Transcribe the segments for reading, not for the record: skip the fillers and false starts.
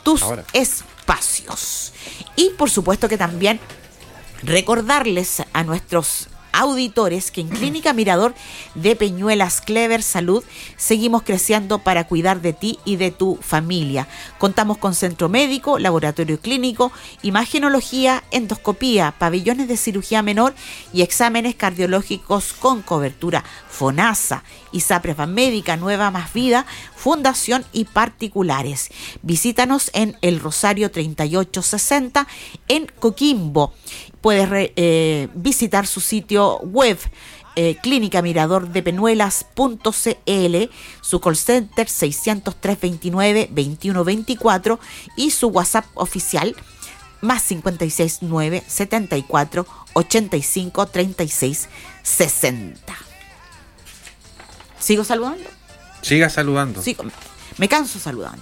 tus espacios. Y por supuesto que también recordarles a nuestros auditores que en Clínica Mirador de Peñuelas Clever Salud seguimos creciendo para cuidar de ti y de tu familia. Contamos con centro médico, laboratorio clínico, imagenología, endoscopía, pabellones de cirugía menor y exámenes cardiológicos con cobertura FONASA, ISAPRES Banmédica, Nueva Más Vida, Fundación y particulares. Visítanos en El Rosario 3860 en Coquimbo. Puedes visitar su sitio web clínicamiradordepenuelas.cl, su call center 600-329-2124 y su WhatsApp oficial más 569 74 85 36 60. ¿Sigo saludando? Siga saludando. Sí, me canso saludando.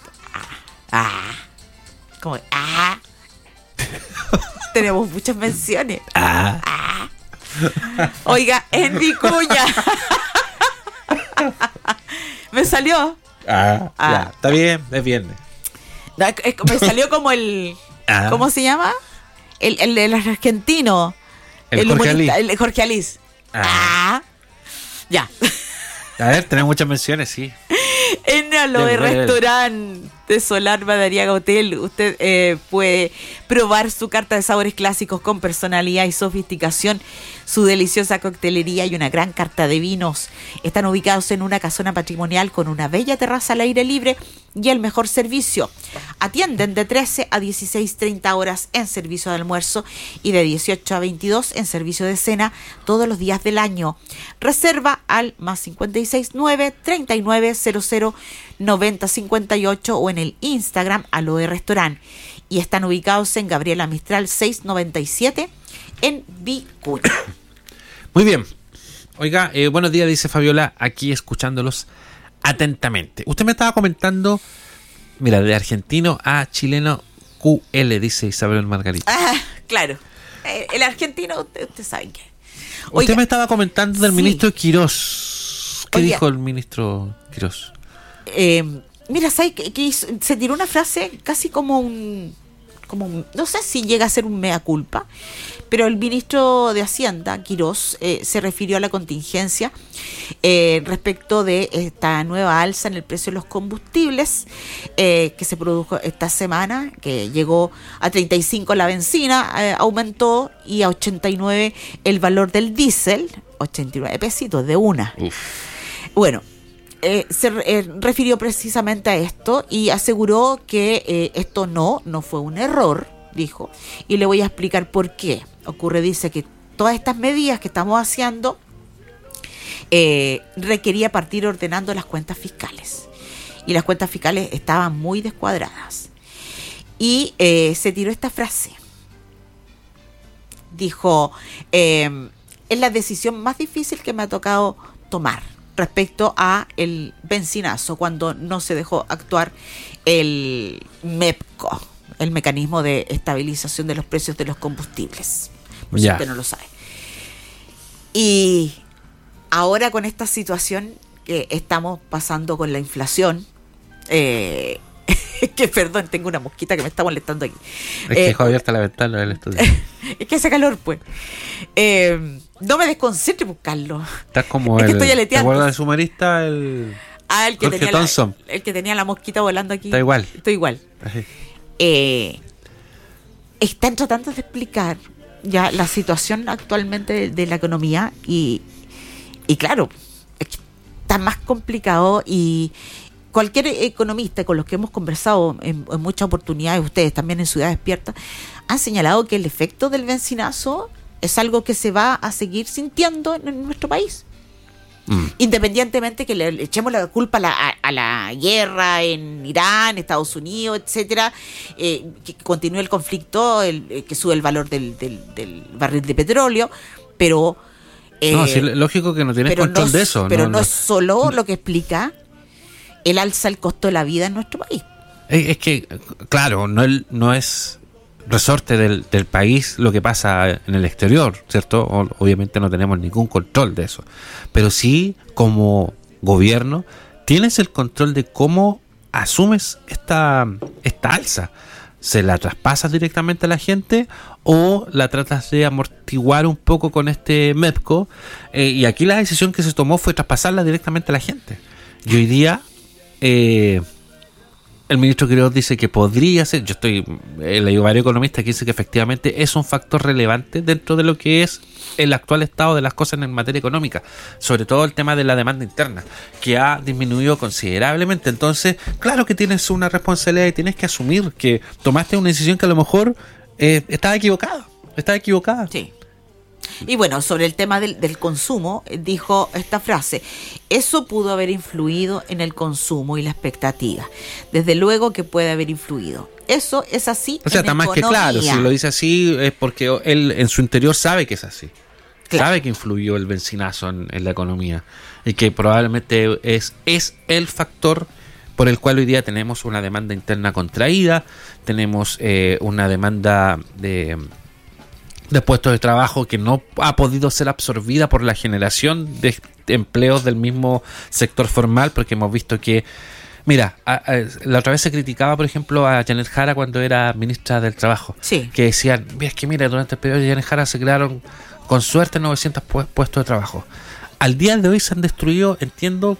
¿Cómo? Tenemos muchas menciones. Oiga, en Vicuña. Me salió. Ya, está bien, es viernes. No, me salió como el. ¿Cómo se llama? El argentino. El Jorge humorista, Alís. el Jorge Alís. Ya. A ver, tenemos muchas menciones, sí. En Aloe Restaurant de Solar Madariaga Hotel, usted puede probar su carta de sabores clásicos con personalidad y sofisticación, su deliciosa coctelería y una gran carta de vinos. Están ubicados en una casona patrimonial con una bella terraza al aire libre y el mejor servicio. Atienden de 13 a 16:30 horas en servicio de almuerzo y de 18 a 22 en servicio de cena todos los días del año. Reserva al más 569 3900 9058 o en el Instagram Aloe Restaurant. Y están ubicados en Gabriela Mistral 697 en Vicuña. Muy bien. Oiga, buenos días, dice Fabiola, aquí escuchándolos atentamente. Usted me estaba comentando, mira, de argentino a chileno QL, dice Isabel Margarita. Claro. El argentino, usted sabe qué. Usted me estaba comentando del ministro Quirós. ¿Qué Oiga, dijo el ministro Quirós? Mira, ¿sabes que se tiró una frase casi como un, no sé si llega a ser un mea culpa, pero el ministro de Hacienda, Quirós, se refirió a la contingencia respecto de esta nueva alza en el precio de los combustibles que se produjo esta semana, que llegó a 35 la benzina, aumentó, y a 89 el valor del diésel, 89 pesitos de una. Uf. Bueno, se refirió precisamente a esto y aseguró que esto no fue un error, dijo, y le voy a explicar por qué. Ocurre, dice, que todas estas medidas que estamos haciendo requería partir ordenando las cuentas fiscales, y las cuentas fiscales estaban muy descuadradas, y se tiró esta frase. Dijo, es la decisión más difícil que me ha tocado tomar respecto a el benzinazo, cuando no se dejó actuar el MEPCO, el mecanismo de estabilización de los precios de los combustibles, por si usted no lo sabe. Y ahora, con esta situación que estamos pasando con la inflación, que perdón, tengo una mosquita que me está molestando aquí. Es que dejó abierta la ventana del estudio. Es que hace calor, pues. No me desconcentre, pues, Carlos. Estás como es que estoy aleteando. ¿Te acuerdas del sumerista? El que Jorge Thompson. El que tenía la mosquita volando aquí. Está igual. Estoy igual. Están tratando de explicar ya la situación actualmente de la economía y claro, está más complicado, y cualquier economista con los que hemos conversado en muchas oportunidades, ustedes también en Ciudad Despierta, han señalado que el efecto del benzinazo es algo que se va a seguir sintiendo en nuestro país. Independientemente que le echemos la culpa a la guerra en Irán, Estados Unidos, etcétera, que continúe el conflicto, que sube el valor del barril de petróleo, pero no, sí, lógico que no tienes control de eso. Pero no es solo lo que explica el alza del costo de la vida en nuestro país. Es que, claro, no es resorte del país lo que pasa en el exterior, ¿cierto? Obviamente no tenemos ningún control de eso, pero sí, como gobierno tienes el control de cómo asumes esta alza? ¿Se la traspasas directamente a la gente o la tratas de amortiguar un poco con este MEPCO? Y aquí la decisión que se tomó fue traspasarla directamente a la gente. Y hoy día el ministro Quiroz dice que podría ser, yo estoy, leí varios economistas que dicen que efectivamente es un factor relevante dentro de lo que es el actual estado de las cosas en materia económica, sobre todo el tema de la demanda interna, que ha disminuido considerablemente. Entonces, claro que tienes una responsabilidad y tienes que asumir que tomaste una decisión que a lo mejor estaba equivocada. Sí. Y bueno, sobre el tema del consumo, dijo esta frase: eso pudo haber influido en el consumo y la expectativa. Desde luego que puede haber influido. Eso es así. O sea, está más que claro. Si lo dice así es porque él en su interior sabe que es así. Claro. Sabe que influyó el bencinazo en la economía y que probablemente es el factor por el cual hoy día tenemos una demanda interna contraída, tenemos una demanda de puestos de trabajo que no ha podido ser absorbida por la generación de empleos del mismo sector formal, porque hemos visto que, mira, la otra vez se criticaba, por ejemplo, a Janet Jara cuando era ministra del Trabajo, sí, que decían, es que mira, durante el periodo de Janet Jara se crearon con suerte 900 puestos de trabajo. Al día de hoy se han destruido, entiendo,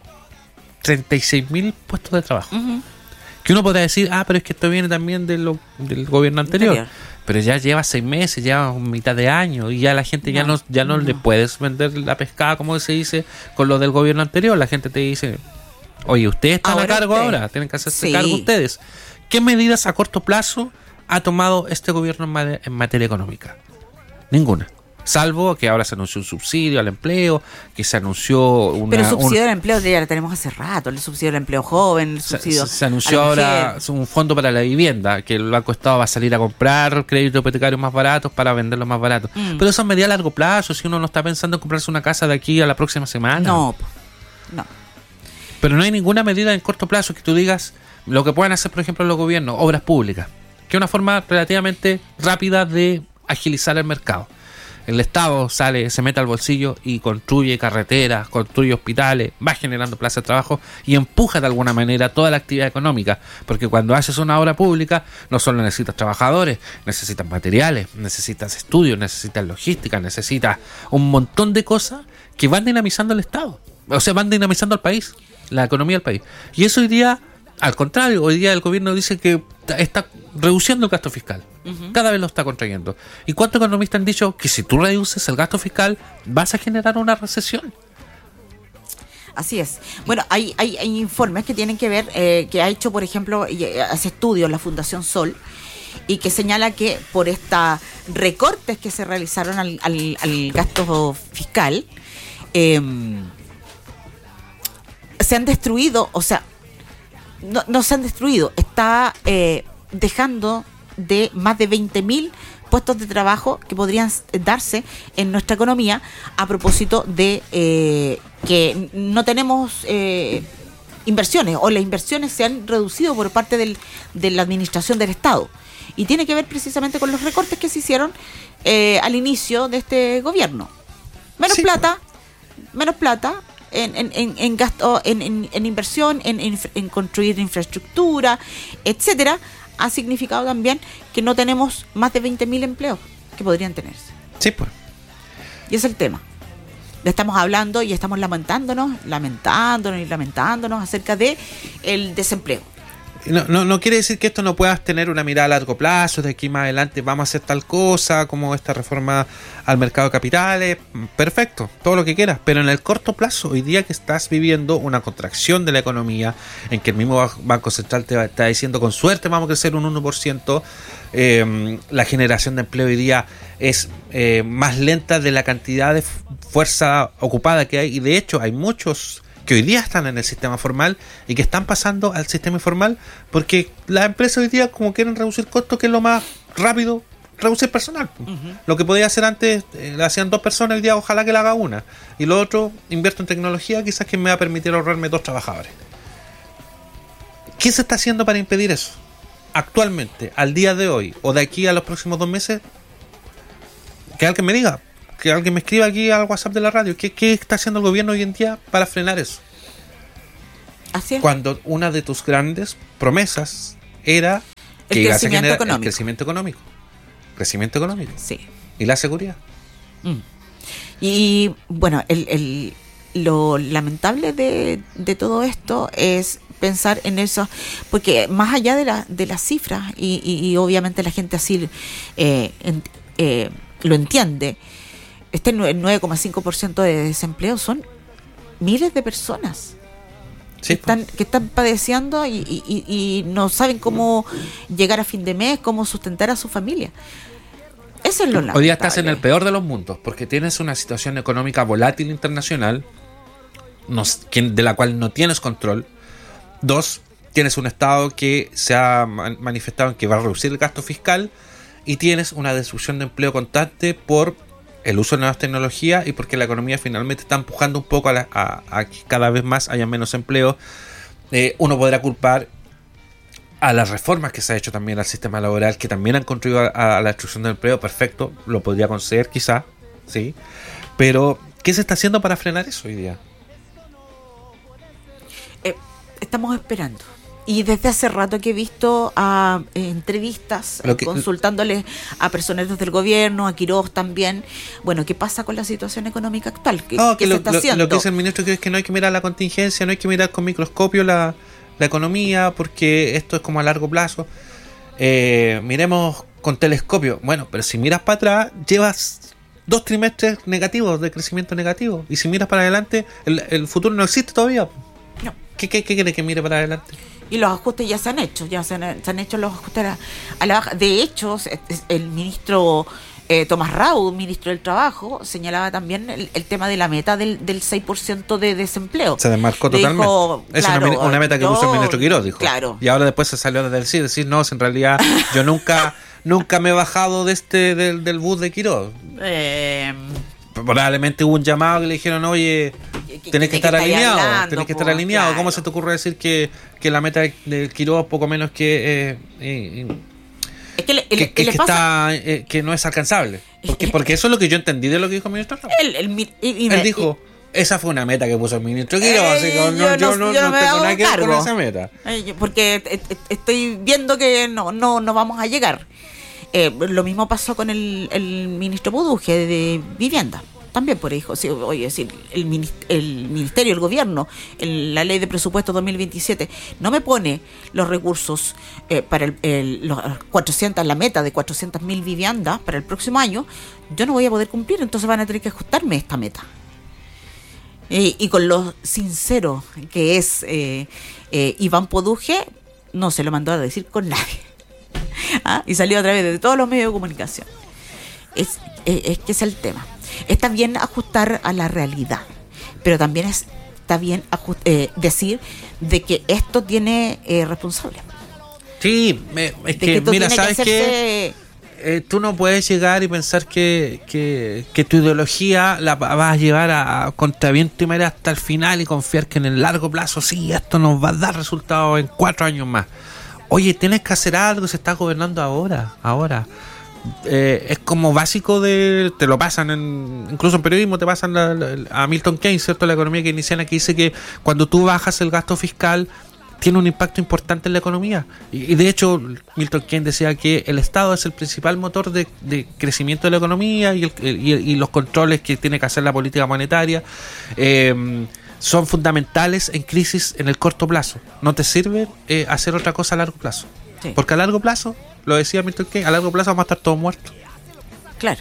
36.000 puestos de trabajo. Uh-huh. Que uno podría decir, pero es que esto viene también del gobierno anterior. Pero ya lleva 6 meses, lleva mitad de año y ya la gente ya no le puedes vender la pescada, como se dice, con lo del gobierno anterior. La gente te dice, oye, ustedes están a cargo ahora, tienen que hacerse cargo ustedes. ¿Qué medidas a corto plazo ha tomado este gobierno en materia económica? Ninguna. Salvo que ahora se anunció un subsidio al empleo, que se anunció Pero el subsidio al empleo ya lo tenemos hace rato, el subsidio al empleo joven, el subsidio se anunció ahora un fondo para la vivienda, que el Banco Estado va a salir a comprar créditos hipotecarios más baratos para venderlos más baratos. Pero eso es medida a largo plazo, si uno no está pensando en comprarse una casa de aquí a la próxima semana. No. Pero no hay ninguna medida en corto plazo que tú digas lo que puedan hacer, por ejemplo, los gobiernos, obras públicas, que es una forma relativamente rápida de agilizar el mercado. El Estado se mete al bolsillo y construye carreteras, construye hospitales, va generando plazas de trabajo y empuja de alguna manera toda la actividad económica. Porque cuando haces una obra pública, no solo necesitas trabajadores, necesitas materiales, necesitas estudios, necesitas logística, necesitas un montón de cosas que van dinamizando el Estado. O sea, van dinamizando al país, la economía del país. Y eso hoy día, al contrario, hoy día el gobierno dice que está reduciendo el gasto fiscal. Cada vez lo está contrayendo. ¿Y cuántos economistas han dicho que si tú reduces el gasto fiscal vas a generar una recesión? Así es. Bueno, hay informes que tienen que ver, que ha hecho, por ejemplo, hace estudios la Fundación Sol, y que señala que por estos recortes que se realizaron al gasto fiscal, se han destruido, o sea, no se han destruido, está dejando de más de 20.000 puestos de trabajo que podrían darse en nuestra economía a propósito de que no tenemos inversiones, o las inversiones se han reducido por parte de la administración del Estado, y tiene que ver precisamente con los recortes que se hicieron al inicio de este gobierno. Menos plata en gasto, en inversión, en construir infraestructura, etcétera. Ha significado también que no tenemos más de 20.000 empleos que podrían tenerse. Sí, pues. Y ese es el tema. Le estamos hablando y estamos lamentándonos acerca de el desempleo. No quiere decir que esto no puedas tener una mirada a largo plazo, de aquí más adelante vamos a hacer tal cosa, como esta reforma al mercado de capitales, perfecto, todo lo que quieras, pero en el corto plazo, hoy día que estás viviendo una contracción de la economía, en que el mismo Banco Central te está diciendo con suerte vamos a crecer un 1%, la generación de empleo hoy día es más lenta de la cantidad de fuerza ocupada que hay, y de hecho hay muchos que hoy día están en el sistema formal y que están pasando al sistema informal porque las empresas hoy día como quieren reducir costos, que es lo más rápido, reducir personal. Lo que podía hacer antes, lo hacían 2 personas, hoy día ojalá que la haga una. Y lo otro, invierto en tecnología, quizás que me va a permitir ahorrarme 2 trabajadores. ¿Qué se está haciendo para impedir eso? Actualmente, al día de hoy, o de aquí a los próximos 2 meses, que alguien me diga. Que alguien me escriba aquí al WhatsApp de la radio. ¿Qué está haciendo el gobierno hoy en día para frenar eso? Así es. Cuando una de tus grandes promesas era que ibas a generar el crecimiento económico. Crecimiento económico. Sí. Y la seguridad. Y bueno, lo lamentable de todo esto es pensar en eso, porque más allá de las cifras, y obviamente la gente así lo entiende, el 9,5% de desempleo son miles de personas. Sí, que están padeciendo y no saben cómo llegar a fin de mes, cómo sustentar a su familia. Eso es lo lamentable. Hoy día estás en el peor de los mundos, porque tienes una situación económica volátil internacional, de la cual no tienes control. 2, tienes un Estado que se ha manifestado en que va a reducir el gasto fiscal, y tienes una destrucción de empleo constante por el uso de nuevas tecnologías y porque la economía finalmente está empujando un poco a que cada vez más haya menos empleo. Uno podrá culpar a las reformas que se ha hecho también al sistema laboral, que también han contribuido a la destrucción del empleo. Perfecto, lo podría conceder quizá, sí. Pero, ¿qué se está haciendo para frenar eso hoy día? Estamos esperando. Y desde hace rato que he visto entrevistas consultándoles a personeros del gobierno, a Quiroz también. Bueno, ¿qué pasa con la situación económica actual? ¿Qué se está haciendo? Lo que dice el ministro es que no hay que mirar la contingencia, no hay que mirar con microscopio la economía, porque esto es como a largo plazo. Miremos con telescopio. Bueno, pero si miras para atrás, llevas 2 trimestres negativos, de crecimiento negativo. Y si miras para adelante, el futuro no existe todavía. No. ¿Qué quiere que mire para adelante? Y los ajustes ya se han hecho, se han hecho los ajustes a la baja. De hecho, el ministro Tomás Raúd, ministro del Trabajo, señalaba también el tema de la meta del 6% de desempleo. Se desmarcó totalmente. Dijo, es claro, una meta que puso el ministro Quiroz, dijo. Claro. Y ahora después se salió desde decir, no, en realidad yo nunca me he bajado del bus de Quiroz. Probablemente hubo un llamado que le dijeron, oye, tenés que estar alineado, Claro. ¿Cómo se te ocurre decir que la meta del Quiroz poco menos que que no es alcanzable? Porque eso es lo que yo entendí de lo que dijo el ministro. Él dijo, esa fue una meta que puso el ministro Quiroz, así que yo no tengo nada que ver con esa meta. Porque estoy viendo que no vamos a llegar. Lo mismo pasó con el ministro Buduje de Vivienda. También por ahí dijo, sí, oye, decir, el ministerio, el gobierno, la ley de presupuesto 2027 no me pone los recursos para los 400, la meta de 400.000 viviendas para el próximo año. Yo no voy a poder cumplir, entonces van a tener que ajustarme esta meta. Y con lo sincero que es Iván Buduje, no se lo mandó a decir con nadie. Y salió a través de todos los medios de comunicación. Es que es el tema. Está bien ajustar a la realidad, pero también está bien decir de que esto tiene responsable. Sí, es que mira, ¿sabes qué? Tú no puedes llegar y pensar que tu ideología la vas a llevar a contra viento y marea hasta el final y confiar que en el largo plazo, sí, esto nos va a dar resultados en 4 años más. Oye, tienes que hacer algo, se está gobernando ahora. Es como básico te lo pasan incluso en periodismo, te pasan a Milton Keynes, ¿cierto? La economía keynesiana, que dice que cuando tú bajas el gasto fiscal tiene un impacto importante en la economía. Y de hecho, Milton Keynes decía que el Estado es el principal motor de crecimiento de la economía y los controles que tiene que hacer la política monetaria son fundamentales en crisis en el corto plazo. No te sirve hacer otra cosa a largo plazo. Sí. Porque a largo plazo, lo decía Milton Keynes, a largo plazo vamos a estar todos muertos. Claro.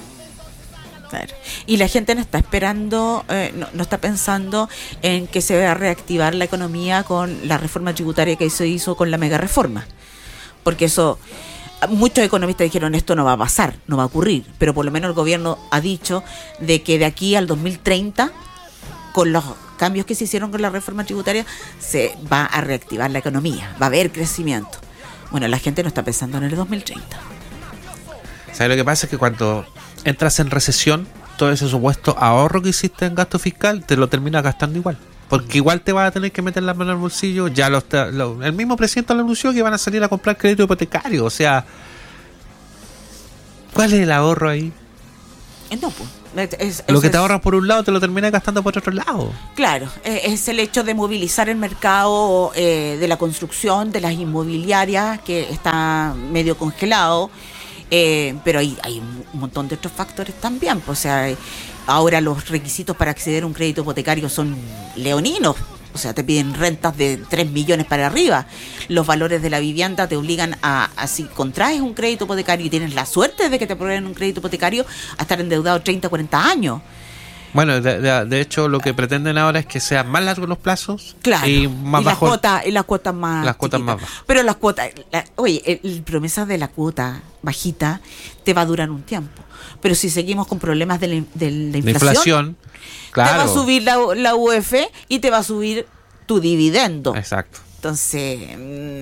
Y la gente no está esperando, no está pensando en que se va a reactivar la economía con la reforma tributaria que se hizo con la mega reforma. Porque eso, muchos economistas dijeron, esto no va a pasar, no va a ocurrir. Pero por lo menos el gobierno ha dicho de que de aquí al 2030, con los cambios que se hicieron con la reforma tributaria, se va a reactivar la economía, va a haber crecimiento. Bueno, la gente no está pensando en el 2030. ¿Sabes lo que pasa? Es que cuando entras en recesión, todo ese supuesto ahorro que hiciste en gasto fiscal, te lo terminas gastando igual. Porque igual te vas a tener que meter la mano al bolsillo. Ya el mismo presidente lo anunció que van a salir a comprar crédito hipotecario. O sea, ¿cuál es el ahorro ahí? No, pues. Lo que te ahorras por un lado te lo terminas gastando por otro lado. Claro, es el hecho de movilizar el mercado de la construcción, de las inmobiliarias, que está medio congelado, pero hay un montón de otros factores también. O sea, ahora los requisitos para acceder a un crédito hipotecario son leoninos. O sea, te piden rentas de 3 millones para arriba. Los valores de la vivienda te obligan si contraes un crédito hipotecario y tienes la suerte de que te aprueben un crédito hipotecario, a estar endeudado 30, 40 años. Bueno, de hecho, lo que pretenden ahora es que sean más largos los plazos, claro, y más bajos. Y las cuotas más bajas. Pero las cuotas, el promesa de la cuota bajita te va a durar un tiempo. Pero si seguimos con problemas de la inflación, claro, te va a subir la UF y te va a subir tu dividendo. Exacto. Entonces,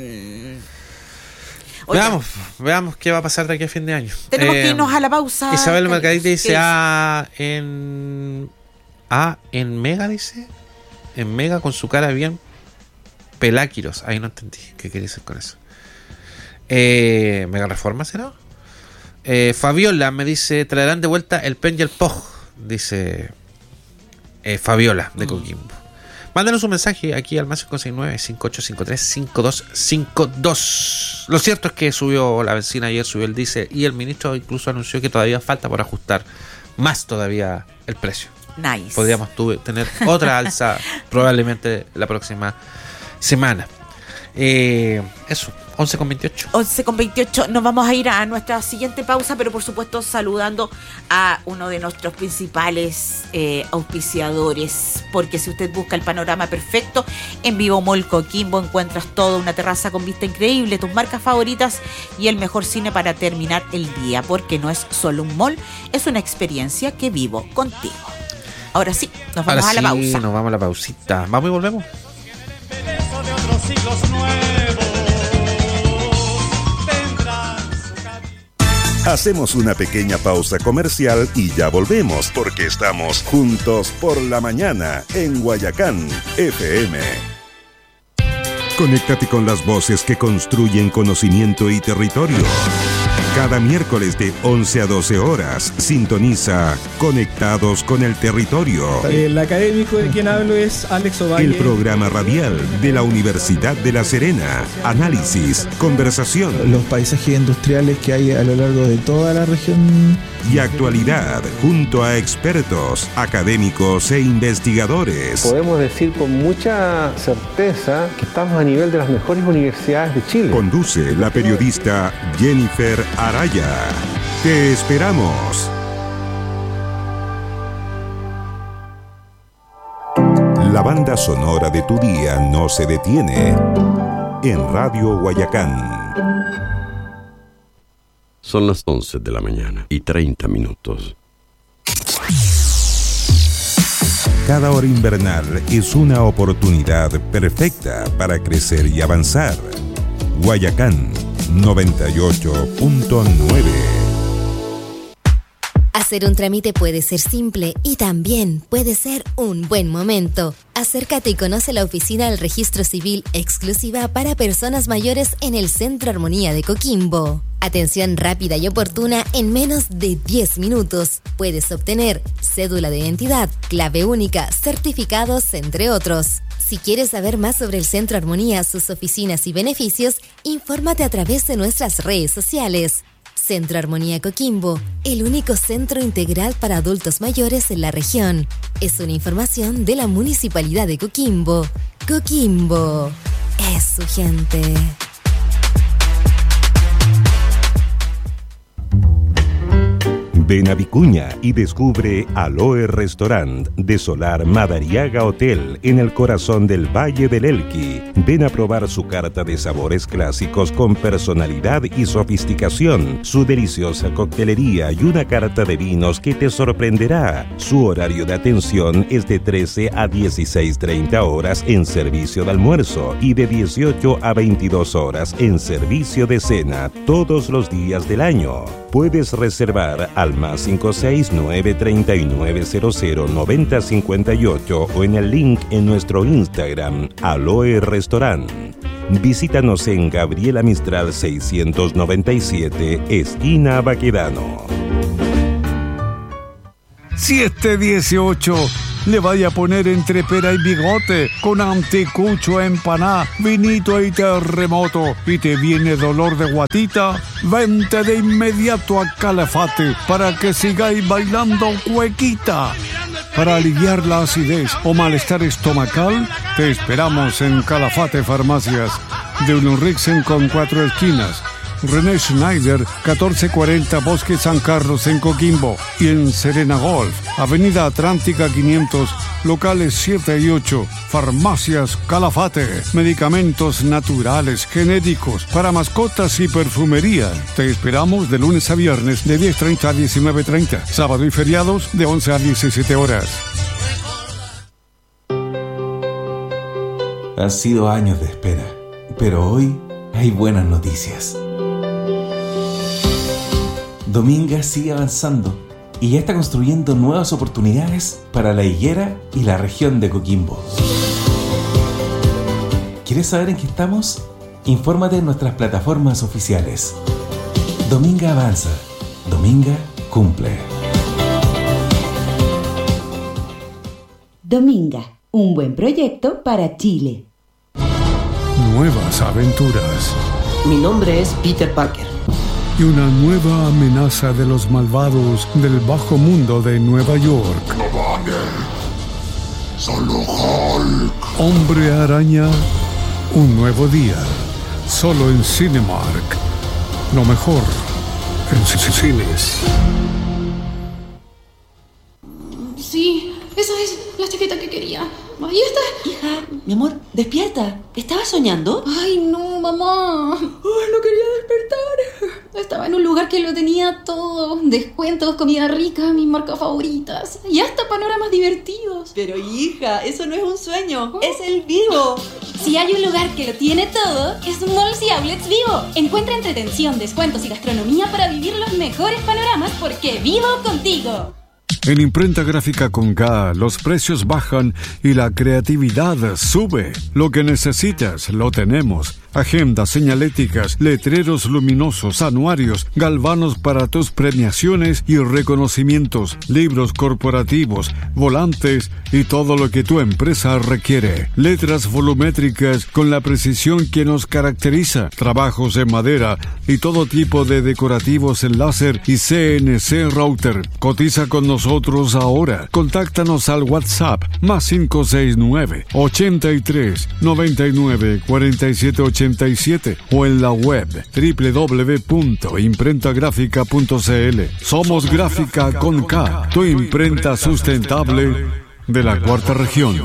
veamos qué va a pasar de aquí a fin de año. Tenemos que irnos a la pausa. Isabel Margarita dice en Mega, dice. En Mega con su cara bien peláquiros. Ahí no entendí. ¿Qué quería decir con eso? ¿Mega Reforma será? Fabiola me dice, traerán de vuelta el Pen y el Poj, dice Fabiola de Coquimbo. Mándanos un mensaje aquí al más 569-5853-5252. Lo cierto es que subió la benzina ayer, subió el diésel, y el ministro incluso anunció que todavía falta por ajustar más todavía el precio. Nice. Podríamos tener otra alza probablemente la próxima semana. Eso, 11:28. 11:28. Nos vamos a ir a nuestra siguiente pausa, pero por supuesto saludando a uno de nuestros principales auspiciadores, porque si usted busca el panorama perfecto, en Vivo Mall Coquimbo encuentras toda una terraza con vista increíble, tus marcas favoritas y el mejor cine para terminar el día, porque no es solo un mall, es una experiencia que vivo contigo. Ahora sí, nos vamos a la pausa. Nos vamos a la pausita. Vamos y volvemos. De otros siglos nuevos tendrán su cabida. Hacemos una pequeña pausa comercial y ya volvemos, porque estamos juntos por la mañana en Guayacán FM. Conéctate con las voces que construyen conocimiento y territorio. Cada miércoles de 11 a 12 horas, sintoniza Conectados con el Territorio. El académico de quien hablo es Alex Ovalle. El programa radial de la Universidad de La Serena. Análisis, conversación. Los paisajes industriales que hay a lo largo de toda la región. Y actualidad, junto a expertos, académicos e investigadores. Podemos decir con mucha certeza que estamos a nivel de las mejores universidades de Chile. Conduce la periodista Jennifer Araya. Te esperamos. La banda sonora de tu día no se detiene en Radio Guayacán. Son las 11 de la mañana y 30 minutos. Cada hora invernal es una oportunidad perfecta para crecer y avanzar. Guayacán 98.9. Hacer un trámite puede ser simple y también puede ser un buen momento. Acércate y conoce la oficina del Registro Civil exclusiva para personas mayores en el Centro Armonía de Coquimbo. Atención rápida y oportuna en menos de 10 minutos. Puedes obtener cédula de identidad, clave única, certificados, entre otros. Si quieres saber más sobre el Centro Armonía, sus oficinas y beneficios, infórmate a través de nuestras redes sociales. Centro Armonía Coquimbo, el único centro integral para adultos mayores en la región. Es una información de la Municipalidad de Coquimbo. Coquimbo es su gente. Ven a Vicuña y descubre Aloe Restaurant de Solar Madariaga Hotel en el corazón del Valle del Elqui. Ven a probar su carta de sabores clásicos con personalidad y sofisticación, su deliciosa coctelería y una carta de vinos que te sorprenderá. Su horario de atención es de 13 a 16:30 horas en servicio de almuerzo y de 18 a 22 horas en servicio de cena todos los días del año. Puedes reservar al más 569-3900-9058 o en el link en nuestro Instagram, Aloe Restaurant. Visítanos en Gabriela Mistral 697, esquina Baquedano. Si este 18 le vaya a poner entre pera y bigote, con anticucho, empaná, vinito y terremoto, y te viene dolor de guatita, vente de inmediato a Calafate para que sigáis bailando cuequita. Para aliviar la acidez o malestar estomacal, te esperamos en Calafate Farmacias, de Unurrixen con 4 esquinas. René Schneider, 1440 Bosque San Carlos en Coquimbo, y en Serena Golf, Avenida Atlántica 500, locales 7 y 8, Farmacias Calafate, medicamentos naturales, genéricos, para mascotas y perfumería. Te esperamos de lunes a viernes de 10:30 a 19:30, sábado y feriados de 11 a 17 horas. Han sido años de espera, pero hoy hay buenas noticias. Dominga sigue avanzando y ya está construyendo nuevas oportunidades para La Higuera y la región de Coquimbo. ¿Quieres saber en qué estamos? Infórmate en nuestras plataformas oficiales. Dominga avanza. Dominga cumple. Dominga, un buen proyecto para Chile. Nuevas aventuras. Mi nombre es Peter Parker. Y una nueva amenaza de los malvados del bajo mundo de Nueva York. No vale. Solo Hulk. Hombre Araña, un nuevo día. Solo en Cinemark. Lo mejor en cines. Sí, esa es la chaqueta que quería. Ahí está. Hija, mi amor, despierta. ¿Estabas soñando? Ay, no, mamá. Ay, no quería despertar. Estaba en un lugar que lo tenía todo. Descuentos, comida rica, mis marcas favoritas. Y hasta panoramas divertidos. Pero hija, eso no es un sueño. Es el Vivo. Si hay un lugar que lo tiene todo, es Malls y Outlets Vivo. Encuentra entretención, descuentos y gastronomía para vivir los mejores panoramas porque vivo contigo. En Imprenta Gráfica con K, los precios bajan y la creatividad sube. Lo que necesitas, lo tenemos. Agendas señaléticas, letreros luminosos, anuarios, galvanos para tus premiaciones y reconocimientos, libros corporativos, volantes y todo lo que tu empresa requiere. Letras volumétricas con la precisión que nos caracteriza, trabajos en madera y todo tipo de decorativos en láser y CNC router. Cotiza con nosotros ahora. Contáctanos al WhatsApp +569 83 99 47 87 o en la web www.imprentagrafica.cl. Somos Gráfica con K, tu imprenta sustentable de la Cuarta Región.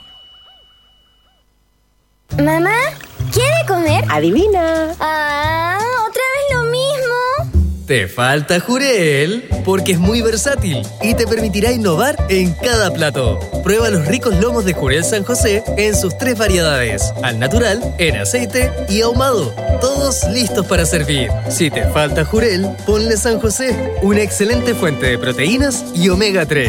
Mamá, ¿quiere comer? Adivina. ¿Otra vez lo mismo? Te falta Jurel, porque es muy versátil y te permitirá innovar en cada plato. Prueba los ricos lomos de Jurel San José en sus 3 variedades: al natural, en aceite y ahumado. Todos listos para servir. Si te falta Jurel, ponle San José, una excelente fuente de proteínas y omega 3.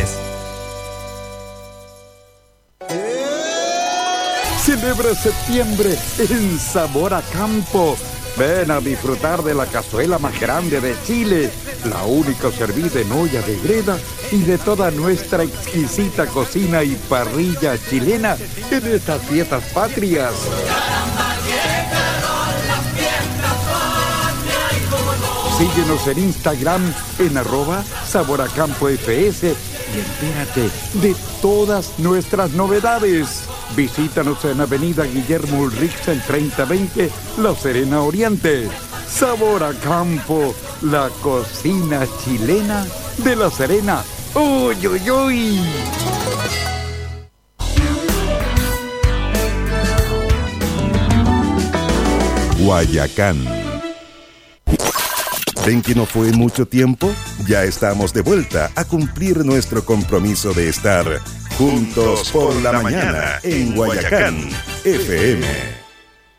Celebra septiembre en Sabor a Campo. Ven a disfrutar de la cazuela más grande de Chile, la única servida en olla de greda y de toda nuestra exquisita cocina y parrilla chilena en estas fiestas patrias. Síguenos en Instagram en @SaborAcampoFS y entérate de todas nuestras novedades. Visítanos en Avenida Guillermo Ulrichsen 3020, La Serena Oriente. Sabor a Campo, la cocina chilena de La Serena. ¡Uy, uy, uy! Guayacán. ¿Ven que no fue mucho tiempo? Ya estamos de vuelta a cumplir nuestro compromiso de estar juntos por la mañana en Guayacán FM.